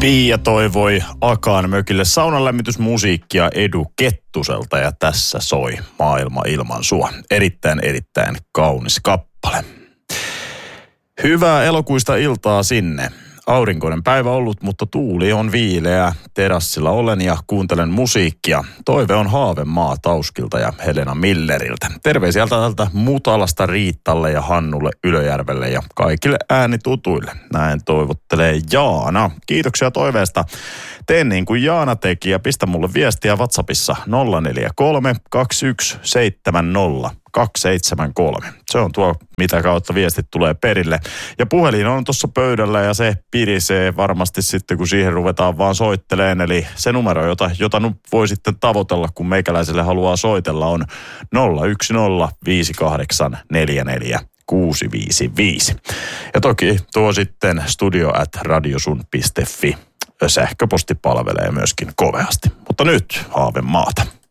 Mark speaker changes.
Speaker 1: Pia toivoi Akaan mökille saunanlämmitysmusiikkia Edu Kettuselta ja tässä soi Maailma ilman sua. Erittäin kaunis kappale. Hyvää elokuista iltaa sinne. Aurinkoinen päivä ollut, mutta tuuli on viileä. Terassilla olen ja kuuntelen musiikkia. Toive on Haavemaa Tauskilta ja Helena Milleriltä. Terveisiä tältä Mutalasta Riittalle ja Hannulle Ylöjärvelle ja kaikille äänitutuille. Näin toivottelee Jaana. Kiitoksia toiveesta. Teen niin kuin Jaana teki ja pistä mulle viestiä WhatsAppissa 043 2170 273. Se on tuo, mitä kautta viestit tulee perille. Ja puhelin on tuossa pöydällä ja se pirisee varmasti sitten, kun siihen ruvetaan vaan soitteleen. Eli se numero, jota nyt voi sitten tavoitella, kun meikäläiselle haluaa soitella, on 0105044 Ja toki tuo sitten studio@radiosun.fi. Sähköposti palvelee myöskin koveasti. Mutta nyt Haavemaata.